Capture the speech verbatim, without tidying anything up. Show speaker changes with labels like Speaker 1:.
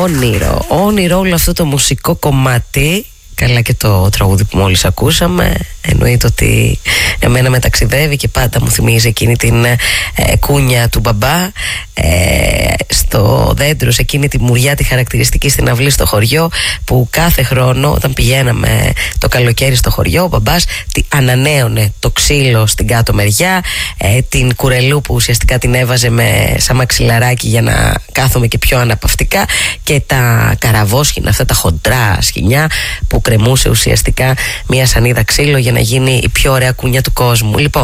Speaker 1: όνειρο, όνειρο όλο αυτό το μουσικό κομμάτι. Καλά και το τραγούδι που μόλις ακούσαμε. Εννοείται ότι εμένα με ταξιδεύει και πάντα μου θυμίζει εκείνη την ε, κούνια του μπαμπά ε, στο δέντρο, σε εκείνη τη μουριά τη χαρακτηριστική στην αυλή στο χωριό, που κάθε χρόνο όταν πηγαίναμε το καλοκαίρι στο χωριό, ο μπαμπάς τι, ανανέωνε το ξύλο στην κάτω μεριά, ε, την κουρελού που ουσιαστικά την έβαζε με σαν μαξιλαράκι για να κάθομαι και πιο αναπαυτικά, και τα καραβόσχηνα, αυτά τα χοντρά σχοινιά που κρεμούσε ουσιαστικά μια σανίδα ξύλο για να γίνει η πιο ωραία κούνια του κόσμου. Λοιπόν,